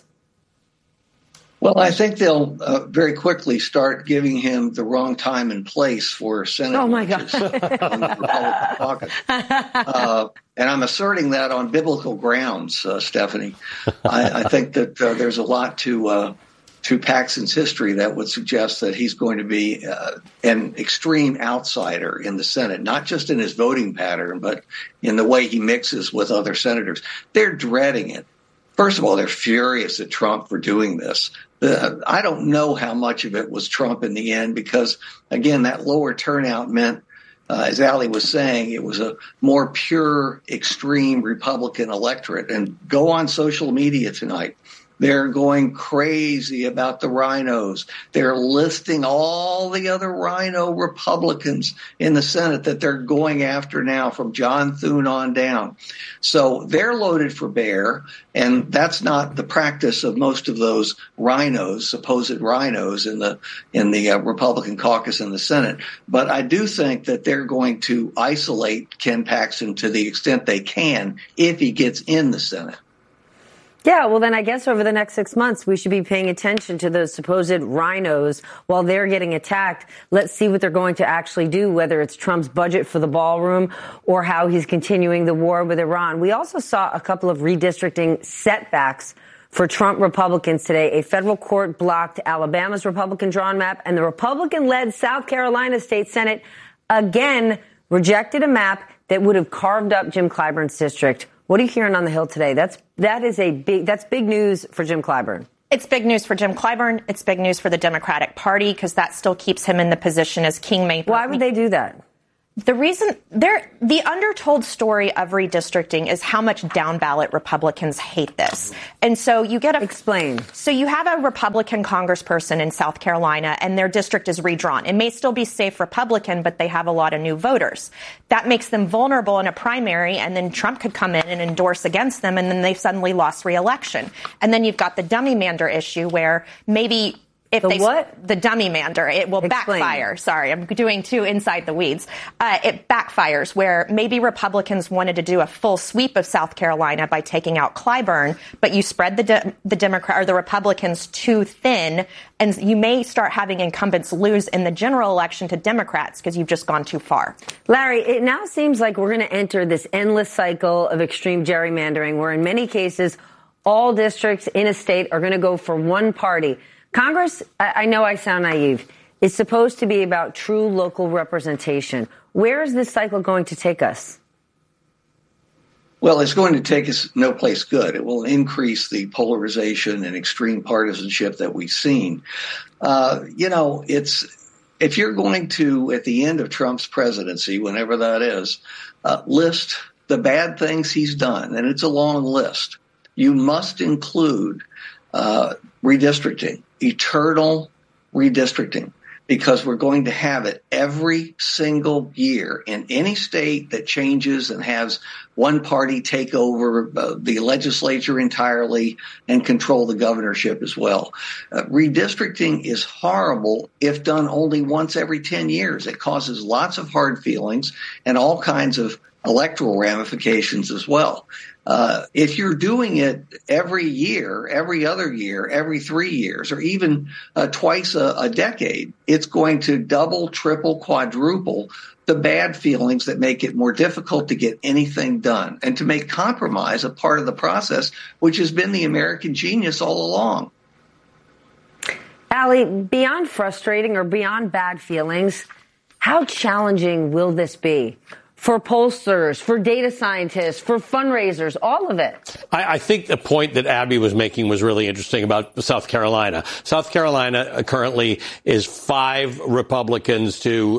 Well, I think they'll very quickly start giving him the wrong time and place for Senate. Oh, my God. On the Republican caucus. And I'm asserting that on biblical grounds, Stephanie. I think that there's a lot to Paxton's history that would suggest that he's going to be an extreme outsider in the Senate, not just in his voting pattern, but in the way he mixes with other senators. They're dreading it. First of all, they're furious at Trump for doing this. I don't know how much of it was Trump in the end because, again, that lower turnout meant, as Allie was saying, it was a more pure, extreme Republican electorate. And go on social media tonight They're going crazy about the rhinos. They're listing all the other rhino Republicans in the Senate that they're going after now, from John Thune on down. So they're loaded for bear, and that's not the practice of most of those rhinos, supposed rhinos in the Republican caucus in the Senate. But I do think that they're going to isolate Ken Paxton to the extent they can if he gets in the Senate. Yeah, well, then I guess over the next 6 months, we should be paying attention to those supposed rhinos while they're getting attacked. Let's see what they're going to actually do, whether it's Trump's budget for the ballroom or how he's continuing the war with Iran. We also saw a couple of redistricting setbacks for Trump Republicans today. A federal court blocked Alabama's Republican drawn map, and the Republican-led South Carolina State Senate again rejected a map that would have carved up Jim Clyburn's district. What are you hearing on the Hill today? That's big news for Jim Clyburn. It's big news for Jim Clyburn. It's big news for the Democratic Party because that still keeps him in the position as kingmaker. Why would they do that? The reason the undertold story of redistricting is how much down ballot Republicans hate this. And so you get explain. So you have a Republican congressperson in South Carolina and their district is redrawn. It may still be safe Republican, but they have a lot of new voters. That makes them vulnerable in a primary, and then Trump could come in and endorse against them, and then they've suddenly lost re-election. And then you've got the dummy mander issue where maybe the dummy mander, it will backfire. Sorry, I'm doing too inside the weeds. It backfires where maybe Republicans wanted to do a full sweep of South Carolina by taking out Clyburn, but you spread the Democrat or the Republicans too thin, and you may start having incumbents lose in the general election to Democrats because you've just gone too far. Larry, it now seems like we're going to enter this endless cycle of extreme gerrymandering where in many cases all districts in a state are going to go for one party. Congress, I know I sound naive, is supposed to be about true local representation. Where is this cycle going to take us? Well, it's going to take us no place good. It will increase the polarization and extreme partisanship that we've seen. If you're going to, at the end of Trump's presidency, whenever that is, list the bad things he's done, and it's a long list, you must include redistricting, eternal redistricting, because we're going to have it every single year in any state that changes and has one party take over the legislature entirely and control the governorship as well. Redistricting is horrible if done only once every 10 years. It causes lots of hard feelings and all kinds of electoral ramifications as well. If you're doing it every year, every other year, every 3 years, or even twice a decade, it's going to double, triple, quadruple the bad feelings that make it more difficult to get anything done and to make compromise a part of the process, which has been the American genius all along. Allie, beyond frustrating or beyond bad feelings, how challenging will this be? For pollsters, for data scientists, for fundraisers, all of it. I think the point that Abby was making was really interesting about South Carolina. South Carolina currently is 6 Republicans to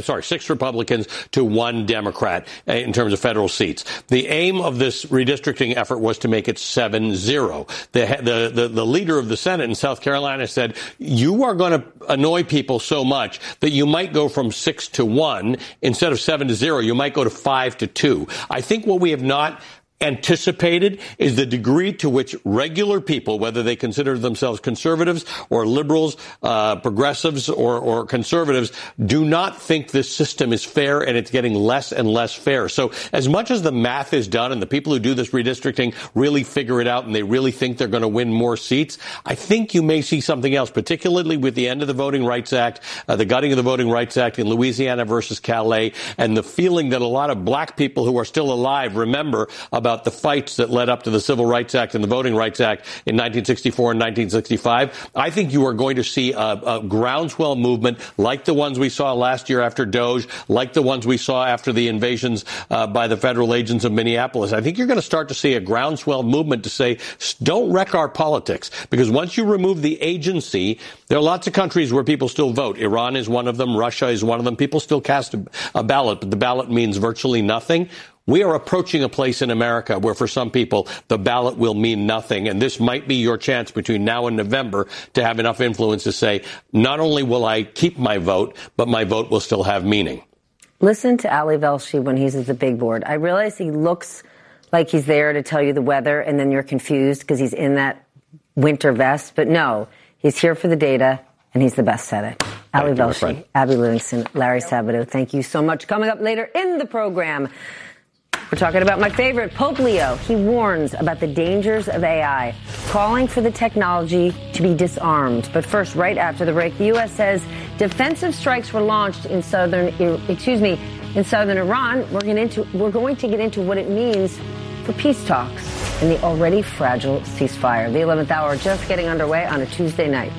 1 Democrat in terms of federal seats. The aim of this redistricting effort was to make it 7-0. The leader of the Senate in South Carolina said, you are going to annoy people so much that you might go from 6-1 instead of 7-0. You might go to 5-2. I think what we have not anticipated is the degree to which regular people, whether they consider themselves conservatives or liberals, progressives or conservatives, do not think this system is fair, and it's getting less and less fair. So as much as the math is done and the people who do this redistricting really figure it out and they really think they're going to win more seats, I think you may see something else, particularly with the end of the Voting Rights Act, the gutting of the Voting Rights Act in Louisiana versus Calais, and the feeling that a lot of black people who are still alive remember about the fights that led up to the Civil Rights Act and the Voting Rights Act in 1964 and 1965. I think you are going to see a groundswell movement like the ones we saw last year after Doge, like the ones we saw after the invasions by the federal agents of Minneapolis. I think you're going to start to see a groundswell movement to say, don't wreck our politics. Because once you remove the agency, there are lots of countries where people still vote. Iran is one of them. Russia is one of them. People still cast a ballot, but the ballot means virtually nothing. we are approaching a place in America where for some people the ballot will mean nothing. And this might be your chance between now and November to have enough influence to say, not only will I keep my vote, but my vote will still have meaning. Listen to Ali Velshi when he's at the big board. I realize he looks like he's there to tell you the weather, and then you're confused because he's in that winter vest. But no, he's here for the data, and he's the best at it. Ali Velshi, Abby Livingston, Larry Sabato, thank you so much. Coming up later in the program, we're talking about my favorite, Pope Leo. He warns about the dangers of AI, calling for the technology to be disarmed. But first, right after the break, the U.S. says defensive strikes were launched in southern Iran. We're going to get into what it means for peace talks and the already fragile ceasefire. The 11th hour just getting underway on a Tuesday night.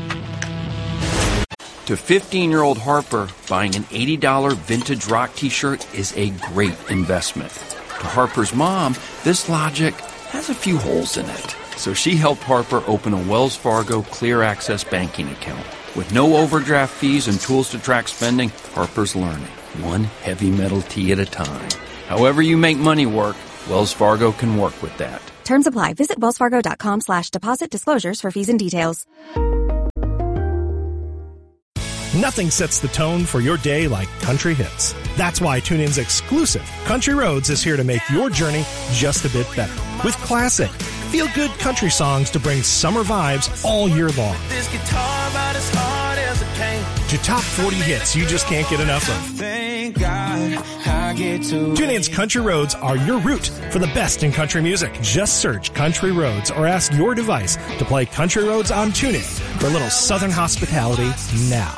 To 15-year-old Harper, buying an $80 vintage rock t-shirt is a great investment. To Harper's mom, this logic has a few holes in it. So she helped Harper open a Wells Fargo Clear Access banking account. With no overdraft fees and tools to track spending, Harper's learning, one heavy metal tea at a time. However you make money work, Wells Fargo can work with that. Terms apply. Visit wellsfargo.com/deposit disclosures for fees and details. Nothing sets the tone for your day like country hits. That's why TuneIn's exclusive Country Roads is here to make your journey just a bit better. With classic, feel-good country songs to bring summer vibes all year long. This guitar about as hard as a cane. To top 40 hits you just can't get enough of. Thank God I get to TuneIn's Country Roads are your route for the best in country music. Just search Country Roads or ask your device to play Country Roads on TuneIn for a little southern hospitality now.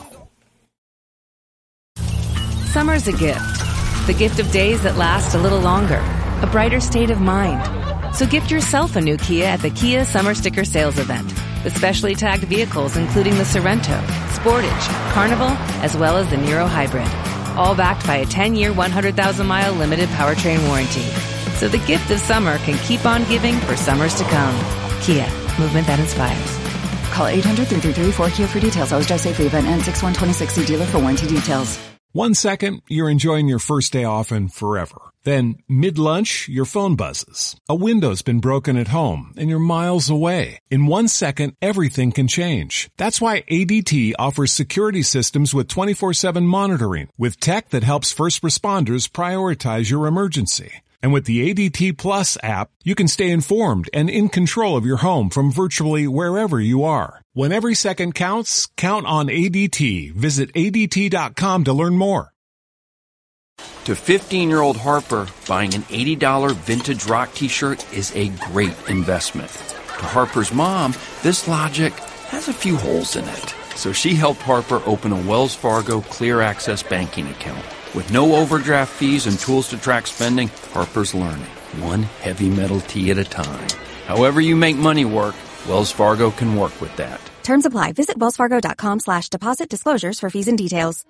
Summer's a gift. The gift of days that last a little longer. A brighter state of mind. So gift yourself a new Kia at the Kia Summer Sticker Sales Event. With specially tagged vehicles including the Sorrento, Sportage, Carnival, as well as the Niro Hybrid. All backed by a 10-year, 100,000-mile limited powertrain warranty. So the gift of summer can keep on giving for summers to come. Kia, movement that inspires. Call 800-333-4KIA for details. Always drive safely. Event ends 6/1/26. See dealer for warranty details. 1 second, you're enjoying your first day off and forever. Then, mid-lunch, your phone buzzes. A window's been broken at home, and you're miles away. In 1 second, everything can change. That's why ADT offers security systems with 24/7 monitoring, with tech that helps first responders prioritize your emergency. And with the ADT Plus app, you can stay informed and in control of your home from virtually wherever you are. When every second counts, count on ADT. Visit ADT.com to learn more. To 15-year-old Harper, buying an $80 vintage rock t-shirt is a great investment. To Harper's mom, this logic has a few holes in it. So she helped Harper open a Wells Fargo Clear Access banking account. With no overdraft fees and tools to track spending, Harper's learning, one heavy metal tea at a time. However you make money work, Wells Fargo can work with that. Terms apply. Visit wellsfargo.com/deposit disclosures for fees and details.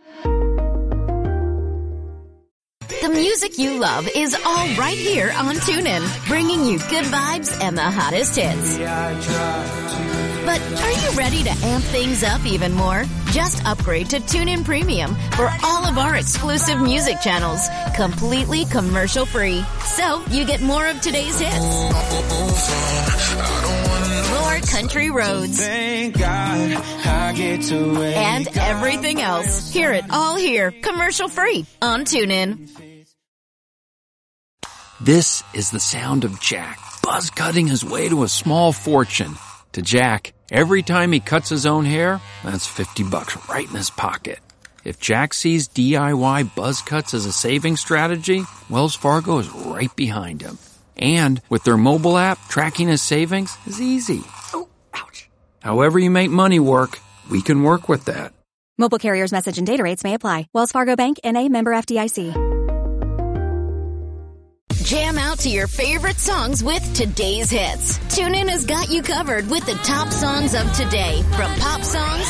The music you love is all right here on TuneIn, bringing you good vibes and the hottest hits. But are you ready to amp things up even more? Just upgrade to TuneIn Premium for all of our exclusive music channels, completely commercial-free. So you get more of today's hits, more country roads, Thank God I get to and everything else. Hear it all here, commercial-free on TuneIn. This is the sound of Jack, buzz cutting his way to a small fortune. To Jack, every time he cuts his own hair, that's $50 right in his pocket. If Jack sees DIY buzz cuts as a saving strategy, Wells Fargo is right behind him. And with their mobile app, tracking his savings is easy. Oh, ouch. However you make money work, we can work with that. Mobile carriers' message and data rates may apply. Wells Fargo Bank, N.A., member FDIC. Jam out to your favorite songs with today's hits. TuneIn has got you covered with the top songs of today, from pop songs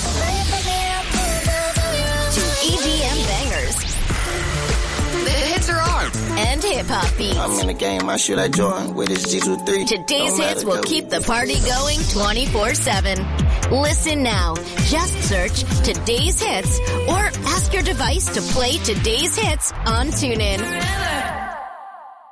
to EDM bangers. The hits are on. And hip-hop beats. I'm in the game, I shoot like Jordan with his G23. Today's hits will keep the party going 24/7. Listen now. Just search Today's Hits or ask your device to play Today's Hits on TuneIn.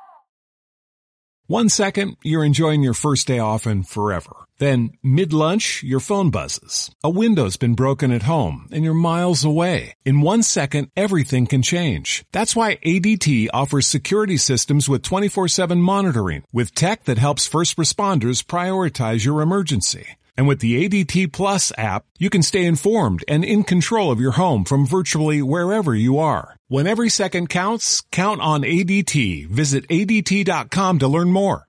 1 second, you're enjoying your first day off and forever. Then, mid-lunch, your phone buzzes. A window's been broken at home and you're miles away. In 1 second, everything can change. That's why ADT offers security systems with 24/7 monitoring, with tech that helps first responders prioritize your emergency. And with the ADT Plus app, you can stay informed and in control of your home from virtually wherever you are. When every second counts, count on ADT. Visit ADT.com to learn more.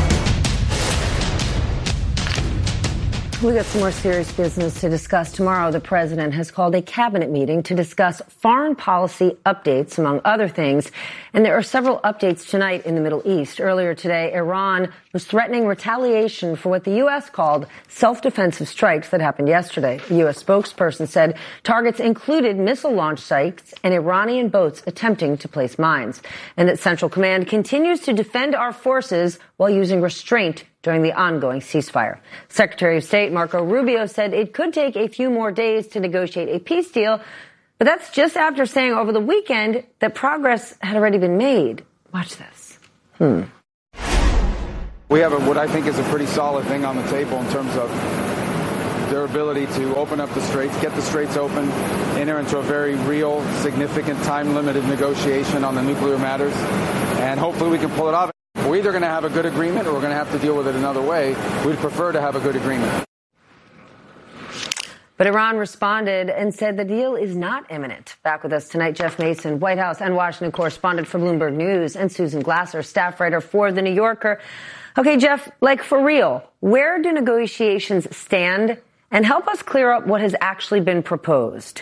We got some more serious business to discuss tomorrow. The president has called a cabinet meeting to discuss foreign policy updates, among other things. And there are several updates tonight in the Middle East. Earlier today, Iran was threatening retaliation for what the U.S. called self-defensive strikes that happened yesterday. The U.S. spokesperson said targets included missile launch sites and Iranian boats attempting to place mines, and that Central Command continues to defend our forces while using restraint during the ongoing ceasefire. Secretary of State Marco Rubio said it could take a few more days to negotiate a peace deal, but that's just after saying over the weekend that progress had already been made. Watch this. We have what I think is a pretty solid thing on the table in terms of their ability to open up the straits, get the straits open, enter into a very real, significant, time-limited negotiation on the nuclear matters, and hopefully we can pull it off. We're either going to have a good agreement or we're going to have to deal with it another way. We'd prefer to have a good agreement. But Iran responded and said the deal is not imminent. Back with us tonight, Jeff Mason, White House and Washington correspondent for Bloomberg News, and Susan Glasser, staff writer for The New Yorker. Okay, Jeff, like for real, where do negotiations stand? And help us clear up what has actually been proposed.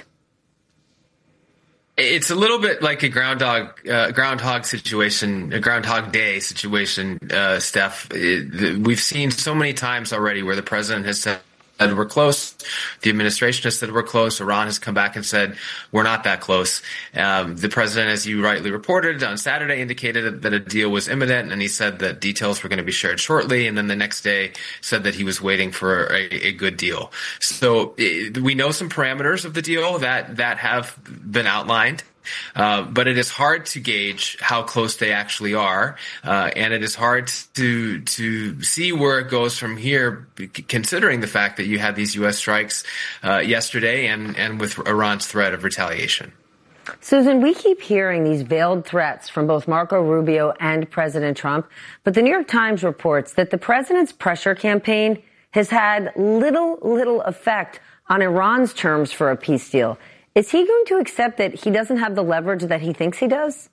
It's a little bit like a groundhog situation, a Groundhog Day situation, Steph. We've seen so many times already where the president has said we're close. The administration has said we're close. Iran has come back and said we're not that close. The president, as you rightly reported on Saturday, indicated that a deal was imminent, and he said that details were going to be shared shortly. And then the next day said that he was waiting for a good deal. So we know some parameters of the deal that have been outlined. But it is hard to gauge how close they actually are, and it is hard to see where it goes from here, considering the fact that you had these U.S. strikes yesterday and with Iran's threat of retaliation. Susan, we keep hearing these veiled threats from both Marco Rubio and President Trump, but the New York Times reports that the president's pressure campaign has had little effect on Iran's terms for a peace deal. Is he going to accept that he doesn't have the leverage that he thinks he does?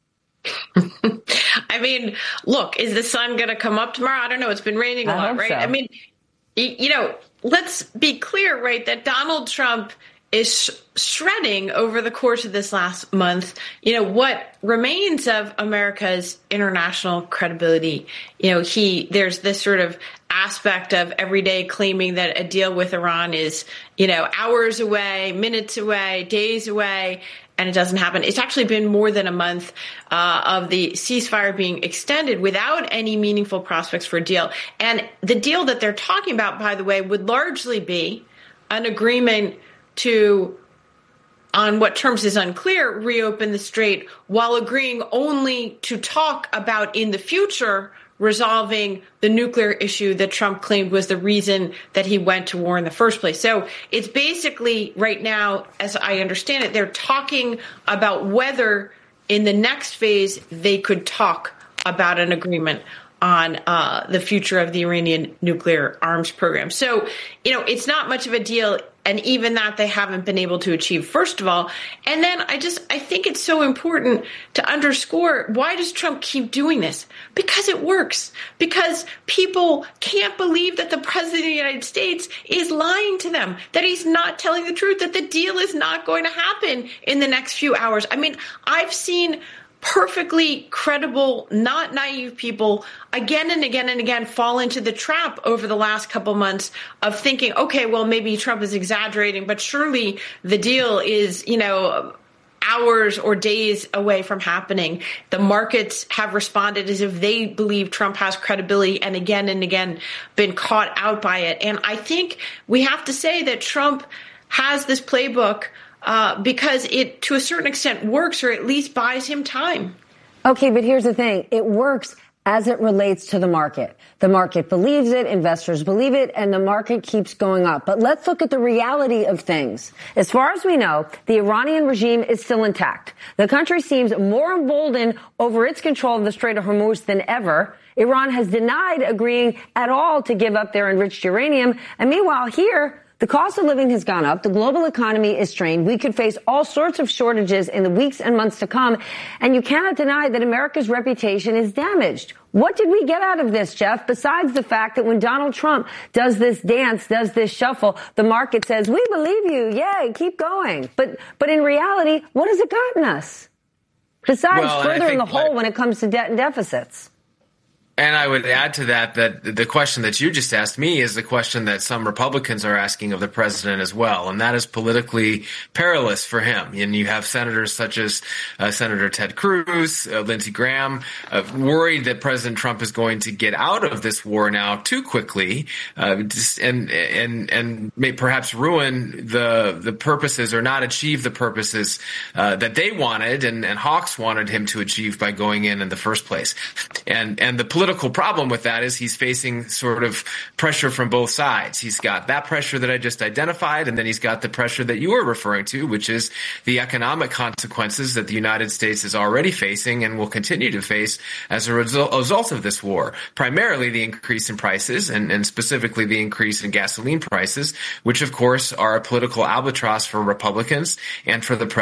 I mean, look, is the sun going to come up tomorrow? I don't know. It's been raining a lot, right? So. I mean, let's be clear, right, that Donald Trump is shredding over the course of this last month, what remains of America's international credibility. There's this sort of aspect of every day claiming that a deal with Iran is, hours away, minutes away, days away, and it doesn't happen. It's actually been more than a month of the ceasefire being extended without any meaningful prospects for a deal. And the deal that they're talking about, by the way, would largely be an agreement to, on what terms is unclear, reopen the strait while agreeing only to talk about in the future resolving the nuclear issue that Trump claimed was the reason that he went to war in the first place. So it's basically right now, as I understand it, they're talking about whether in the next phase they could talk about an agreement on the future of the Iranian nuclear arms program. So, it's not much of a deal. And even that they haven't been able to achieve, first of all. And then I think it's so important to underscore, why does Trump keep doing this? Because it works. Because people can't believe that the president of the United States is lying to them, that he's not telling the truth, that the deal is not going to happen in the next few hours. I mean, I've seen perfectly credible, not naive people again and again and again fall into the trap over the last couple months of thinking, okay, well, maybe Trump is exaggerating, but surely the deal is, hours or days away from happening. The markets have responded as if they believe Trump has credibility and again been caught out by it. And I think we have to say that Trump has this playbook because it, to a certain extent, works, or at least buys him time. Okay, but here's the thing. It works as it relates to the market. The market believes it, investors believe it, and the market keeps going up. But let's look at the reality of things. As far as we know, the Iranian regime is still intact. The country seems more emboldened over its control of the Strait of Hormuz than ever. Iran has denied agreeing at all to give up their enriched uranium. And meanwhile, here, the cost of living has gone up. The global economy is strained. We could face all sorts of shortages in the weeks and months to come. And you cannot deny that America's reputation is damaged. What did we get out of this, Jeff, besides the fact that when Donald Trump does this dance, does this shuffle, the market says, we believe you. Yay, keep going. But in reality, what has it gotten us? Besides further in the hole when it comes to debt and deficits. And I would add to that the question that you just asked me is the question that some Republicans are asking of the president as well, and that is politically perilous for him. And you have senators such as Senator Ted Cruz, Lindsey Graham, worried that President Trump is going to get out of this war now too quickly, and may perhaps ruin the purposes or not achieve the purposes that they wanted and Hawks wanted him to achieve by going in the first place. And the political problem with that is he's facing sort of pressure from both sides. He's got that pressure that I just identified, and then he's got the pressure that you were referring to, which is the economic consequences that the United States is already facing and will continue to face as a result of this war. Primarily the increase in prices and specifically the increase in gasoline prices, which of course are a political albatross for Republicans and for the president.